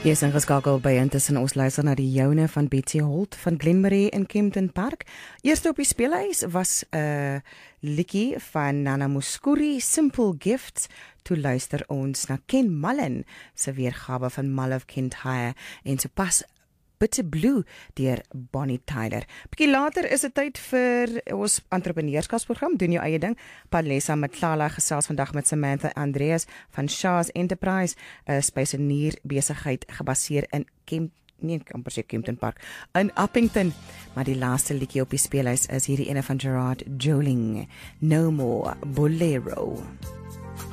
Jy is ingeskakel by Intussen. Ons luister na die joune van Betsy Holt van Glenmarie in Kempton Park. Eerste op die speelhuis was 'n liedjie van Nana Mouskouri, Simple Gifts. Toe luister ons na Ken Mullen se weergawe van Mull of Kintyre en sopas Bitter Blue deur Bonnie Tyler. Bietjie later is dit tyd vir ons entrepreneurskapsprogram, doen jou eie ding. Palesa Matlala gesels vandag met Samantha Andreas van Shaw's Enterprise, 'n spysenierbesigheid gebaseer in Kempton Park in Uppington. Maar die laaste liedjie op die speelhuis is hierdie ene van Gerard Joling, No More Bolero.